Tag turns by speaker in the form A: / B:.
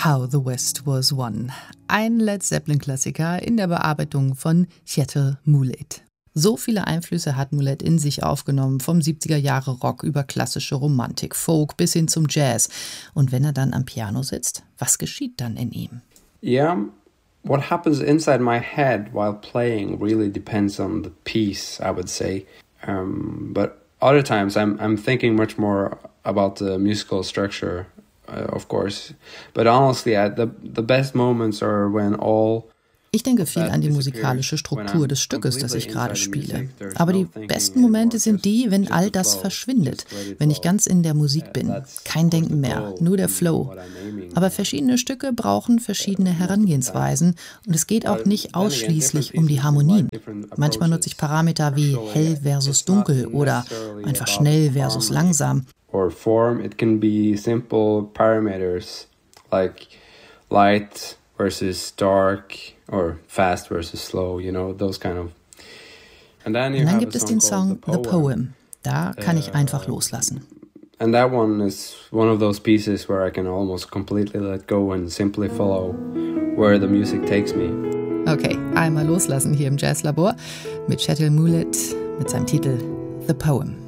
A: How the West Was Won. Ein Led Zeppelin-Klassiker in der Bearbeitung von Kjetil Moulett. So viele Einflüsse hat Moulett in sich aufgenommen, vom 70er-Jahre-Rock über klassische Romantik, Folk bis hin zum Jazz. Und wenn er dann am Piano sitzt, was geschieht dann in ihm?
B: Yeah, what happens inside my head while playing really depends on the piece, I would say. But other times I'm thinking much more about the musical structure, of course. But honestly, the best moments are when all...
A: Ich denke viel an die musikalische Struktur des Stückes, das ich gerade spiele. Aber die besten Momente sind die, wenn all das verschwindet, wenn ich ganz in der Musik bin. Kein Denken mehr, nur der Flow. Aber verschiedene Stücke brauchen verschiedene Herangehensweisen und es geht auch nicht ausschließlich um die Harmonien. Manchmal nutze ich Parameter wie hell versus dunkel oder einfach schnell versus langsam.
B: Or form, it can be simple parameters like light versus dark or fast versus slow, you know, those kind of.
A: Und dann gibt es den Song The Poem. Da kann ich einfach loslassen.
B: And that one is one of those pieces where I can almost completely let go and simply follow where the music takes me.
A: Okay, einmal loslassen hier im Jazzlabor mit Kjetil Moulett mit seinem Titel The Poem.